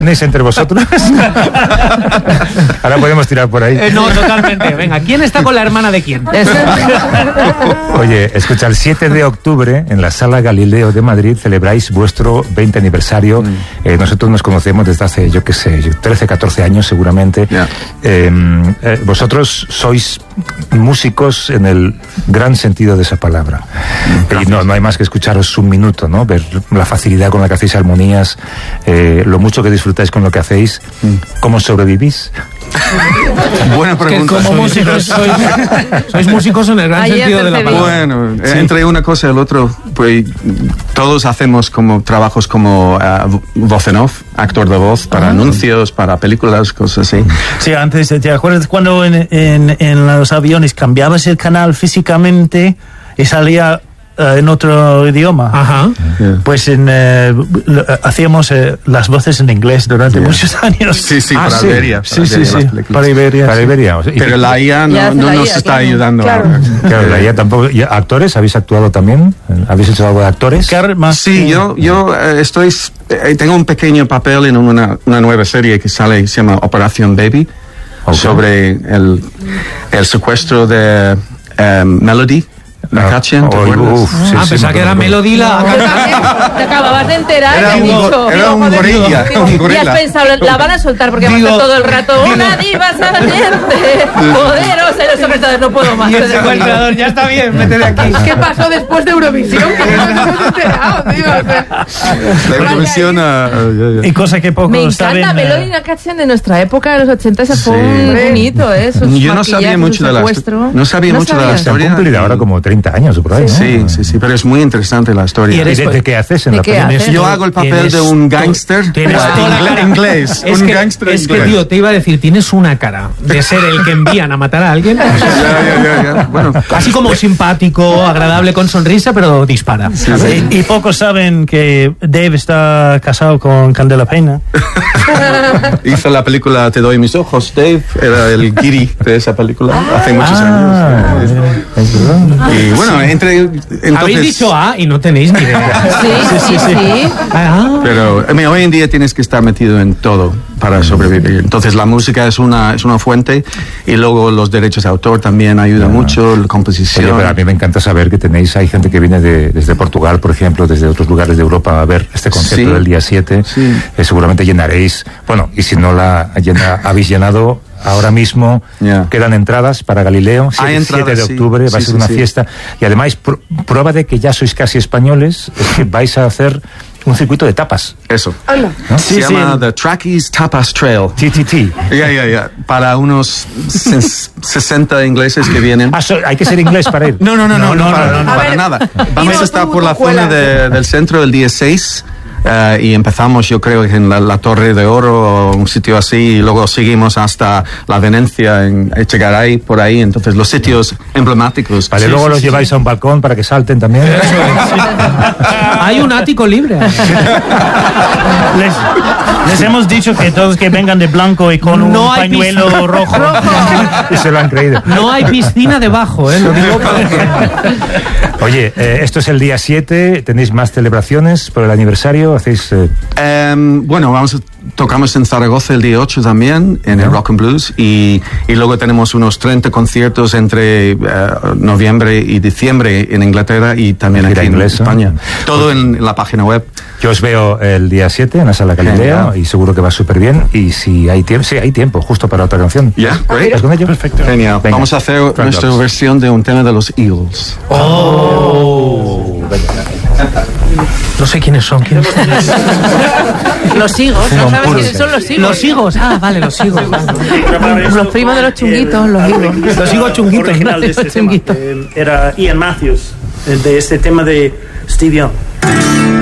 ¿Tenéis entre vosotros? Ahora podemos tirar por ahí. No, totalmente. Venga, ¿quién está con la hermana de quién? Oye, escucha, el 7 de octubre en la Sala Galileo de Madrid celebráis vuestro 20 aniversario. Nosotros nos conocemos desde hace, 13, 14 años seguramente. Yeah. Vosotros sois músicos en el gran sentido de esa palabra. Y no hay más que escucharos un minuto, ¿no? Ver la facilidad con la que hacéis armonías, lo mucho que disfrutáis con lo que hacéis. ¿Cómo sobrevivís? Buena pregunta. Como músicos sois músicos en el gran sentido de la palabra. Bueno, entre una cosa y el otro, pues todos hacemos como trabajos como voz en off, actor de voz para anuncios, para películas, cosas así. Sí, antes, ¿te acuerdas cuando en los aviones cambiabas el canal físicamente y salía en otro idioma? Ajá. Pues hacíamos las voces en inglés durante muchos años. Sí, para Iberia. Sí, para Iberia. Para Iberia. Pero la IA no nos está ayudando. Claro. Claro, la IA tampoco. ¿Actores? ¿Habéis actuado también? ¿Habéis hecho algo de actores? Sí, yo tengo un pequeño papel en una nueva serie que se llama Operación Baby, sobre el secuestro de Melody. ¿La Kachian? Pensaba que era Melody la... Te acababas de enterar. Era un gorila. Y has pensado, la van a soltar porque va a estar todo el rato una diva saliente, poderosa, y los secretarios no puedo más. Y el secuestrador, ya está bien, vete de aquí. ¿Qué pasó después de Eurovisión? Que no nos hemos enterado, tío. La Eurovisión... Y cosa que pocos Me saben. encanta Melody la Kachian de nuestra época, de los 80, se fue un hito, ¿eh? Yo no sabía mucho de la historia. Se han cumplido ahora como 30 años por ahí, ¿no? Sí, pero es muy interesante la historia. ¿Y de qué haces en la película? Yo hago el papel de un gángster inglés. Es que, tío, te iba a decir, tienes una cara de ser el que envían a matar a alguien. Ya. Bueno, así como simpático, agradable, con sonrisa, pero dispara. Sí. Y pocos saben que Dave está casado con Candela Peña. Hizo la película Te doy mis ojos. Dave era el guiri de esa película hace muchos años. Y bueno, entonces... Habéis dicho A y no tenéis ni idea. Sí. Pero hoy en día tienes que estar metido en todo para sobrevivir. Entonces la música es una fuente, y luego los derechos de autor también ayudan mucho, la composición. Oye, pero a mí me encanta saber que hay gente que viene desde Portugal, por ejemplo, desde otros lugares de Europa a ver este concierto del día 7. Seguramente llenaréis, bueno, y si no habéis llenado... Ahora mismo quedan entradas para Galileo, 7 de octubre, va a ser una fiesta. Y además, prueba de que ya sois casi españoles, es que vais a hacer un circuito de tapas. Eso. ¿No? Se llama The Trackies Tapas Trail. TTT. Ya. Para unos 60 ingleses que vienen. Hay que ser inglés para ir. No, para nada. Vamos a estar por la zona del centro el día 6. Y empezamos, yo creo, en la Torre de Oro o un sitio así, y luego seguimos hasta la Venecia, en Echegaray, por ahí. Entonces, los sitios emblemáticos. Vale, luego los lleváis a un balcón para que salten también. Hay un ático libre. Les hemos dicho que todos que vengan de blanco y con un pañuelo rojo. Y se lo han creído. No hay piscina debajo, lo digo para... Oye, esto es el día 7, ¿tenéis más celebraciones por el aniversario? ¿Hacéis...? Bueno, tocamos en Zaragoza el día 8 también, en el Rock and Blues, y luego tenemos unos 30 conciertos entre noviembre y diciembre en Inglaterra y también aquí en España. Todo en la página web. Yo os veo el día 7 en la Sala Galileo y seguro que va súper bien. Y si hay tiempo, hay tiempo justo para otra canción. ¿Vas con ello? Perfecto. Genial. Venga. Vamos a hacer nuestra versión de un tema de los Eagles. No sé quiénes son. Los higos, ¿no sabes quiénes son los higos? Los higos, vale, los higos. Los primos de los chunguitos, los higos. Los higos chunguitos. El original de este tema era Ian Matthews, de este tema de Steve Young.